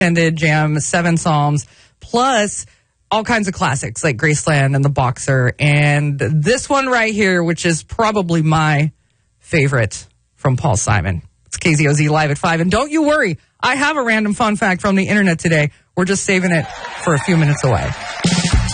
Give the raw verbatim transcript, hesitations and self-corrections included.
extended jam, seven Psalms, plus all kinds of classics like Graceland and The Boxer. And this one right here, which is probably my favorite from Paul Simon. It's K Z O Z Live at five. And don't you worry, I have a random fun fact from the internet today. We're just saving it for a few minutes away.